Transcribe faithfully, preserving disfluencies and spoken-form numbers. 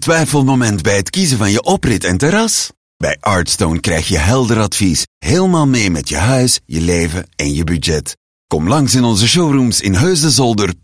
twijfelmoment bij het kiezen van je oprit en terras? Bij Artstone krijg je helder advies, helemaal mee met je huis, je leven en je budget. Kom langs in onze showrooms in Heusden-Zolder,